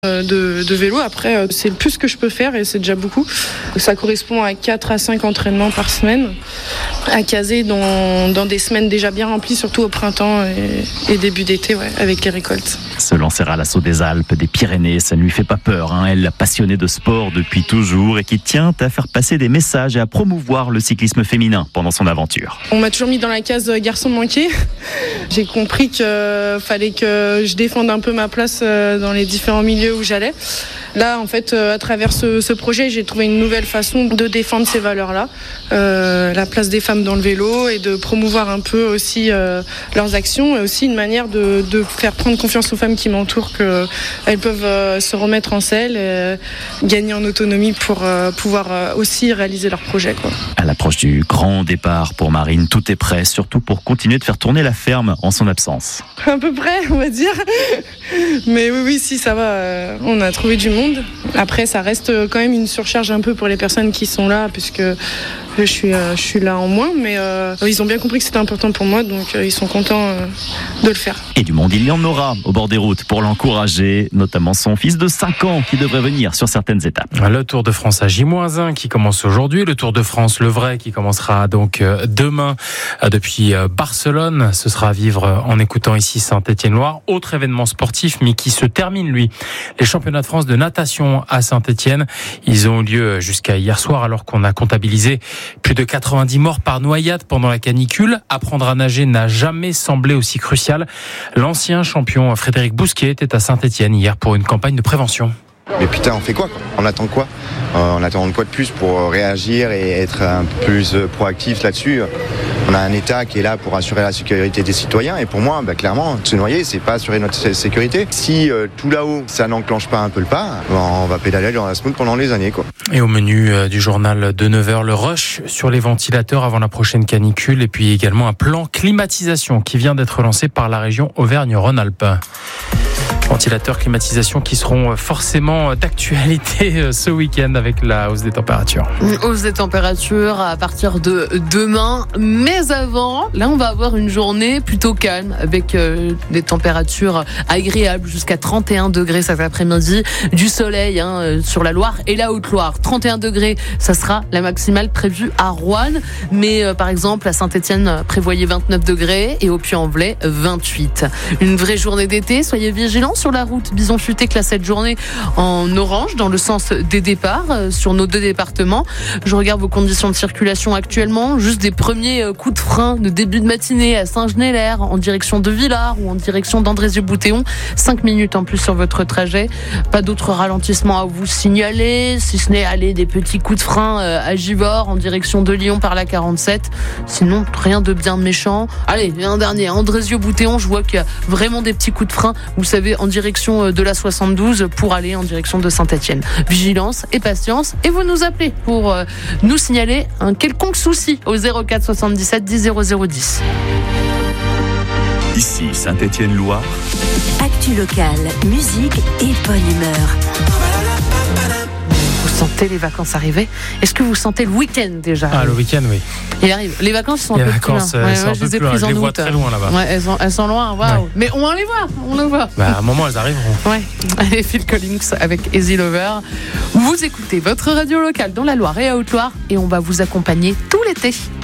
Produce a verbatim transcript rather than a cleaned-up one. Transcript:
De, de vélo. Après, c'est le plus que je peux faire et c'est déjà beaucoup. Ça correspond à quatre à cinq entraînements par semaine, à caser dans, dans des semaines déjà bien remplies, surtout au printemps et, et début d'été, ouais, avec les récoltes. Se lancer à l'assaut des Alpes, des Pyrénées, ça ne lui fait pas peur. Hein. Elle est passionnée de sport depuis toujours et qui tient à faire passer des messages et à promouvoir le cyclisme féminin pendant son aventure. On m'a toujours mis dans la case garçon manqué. J'ai compris qu'il fallait que je défende un peu ma place dans les différents milieux où j'allais. Là, en fait, à travers ce, ce projet, j'ai trouvé une nouvelle façon de défendre ces valeurs-là, euh, la place des femmes dans le vélo et de promouvoir un peu aussi euh, leurs actions et aussi une manière de, de faire prendre confiance aux femmes qui m'entourent qu'elles peuvent euh, se remettre en selle, et gagner en autonomie pour euh, pouvoir euh, aussi réaliser leurs projets, quoi. À l'approche du grand départ pour Marine, tout est prêt, surtout pour continuer de faire tourner la ferme en son absence. À peu près, on va dire. Mais oui, oui, si, ça va. Euh, on a trouvé du monde. Après, ça reste quand même une surcharge un peu pour les personnes qui sont là, puisque je suis, euh, je suis là en moins. Mais euh, ils ont bien compris que c'était important pour moi, donc euh, ils sont contents euh, de le faire. Et du monde, il y en aura au bord des routes pour l'encourager, notamment son fils de cinq ans qui devrait venir sur certaines étapes. Le Tour de France à J moins un qui commence aujourd'hui, le Tour de France le vrai qui commencera donc demain depuis Barcelone. Ce sera à vivre en écoutant ici Saint-Étienne-Loire. Autre événement sportif, mais qui se termine, lui. Les championnats de France de natation à Saint-Étienne. Ils ont eu lieu jusqu'à hier soir, alors qu'on a comptabilisé plus de quatre-vingt-dix morts par noyade pendant la canicule. Apprendre à nager n'a jamais semblé aussi crucial. L'ancien champion Frédéric Bousquet était à Saint-Étienne hier pour une campagne de prévention. Mais putain, on fait quoi, quoi On attend quoi euh, On attend quoi de plus pour réagir et être un peu plus proactif là-dessus. On a un État qui est là pour assurer la sécurité des citoyens et pour moi, bah, clairement, se noyer, c'est pas assurer notre sécurité. Si euh, tout là-haut, ça n'enclenche pas un peu le pas, bah, on va pédaler dans la smooth pendant les années, quoi. Et au menu euh, du journal de neuf heures, le rush sur les ventilateurs avant la prochaine canicule et puis également un plan climatisation qui vient d'être lancé par la région Auvergne-Rhône-Alpes. Ventilateurs, climatisation qui seront forcément d'actualité ce week-end avec la hausse des températures. Une hausse des températures à partir de demain. Mais avant, là, on va avoir une journée plutôt calme avec euh, des températures agréables jusqu'à trente et un degrés cet après-midi. Du soleil hein, sur la Loire et la Haute-Loire. trente et un degrés, ça sera la maximale prévue à Roanne. Mais euh, par exemple, à Saint-Étienne, prévoyez vingt-neuf degrés et au Puy-en-Velay, vingt-huit. Une vraie journée d'été, soyez vigilants. Sur la route Bison Futé, classe cette journée en orange dans le sens des départs euh, sur nos deux départements. Je regarde vos conditions de circulation actuellement. Juste des premiers euh, coups de frein de début de matinée à Saint-Genélaire en direction de Villars ou en direction d'Andrézieux-Boutéon. cinq minutes en plus sur votre trajet. Pas d'autres ralentissements à vous signaler, si ce n'est aller des petits coups de frein euh, à Givors en direction de Lyon par la quarante-sept. Sinon, rien de bien méchant. Allez, un dernier, Andrézieux-Boutéon, je vois qu'il y a vraiment des petits coups de frein. Vous savez, en direction de la soixante-douze pour aller en direction de Saint-Étienne. Vigilance et patience et vous nous appelez pour euh, nous signaler un quelconque souci au zéro quatre soixante-dix-sept dix zéro zéro dix. Ici Saint-Étienne-Loire. Actu locale, musique et bonne humeur. Vous sentez les vacances arriver? Est-ce que vous sentez le week-end déjà? Ah, le week-end, oui. Il arrive. Les vacances sont les un peu vacances, plus loin. Ouais, sont ouais, un je peu les ai plus prises loin. en Je les vois août. très loin là-bas. Ouais, elles, sont, elles sont loin, waouh. Ouais. Mais on va les voir, on les voit. Bah, à un moment, elles arriveront. Ouais. Allez, Phil Collins avec Easy Lover. Vous écoutez votre radio locale dans la Loire et à Haute-Loire et on va vous accompagner tout l'été.